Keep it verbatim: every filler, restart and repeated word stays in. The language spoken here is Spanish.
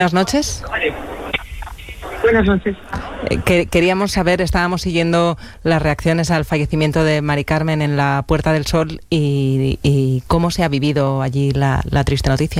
Buenas noches. Buenas noches. Eh, que, queríamos saber, estábamos siguiendo las reacciones al fallecimiento de Mari Carmen en la Puerta del Sol y, y cómo se ha vivido allí la, la triste noticia.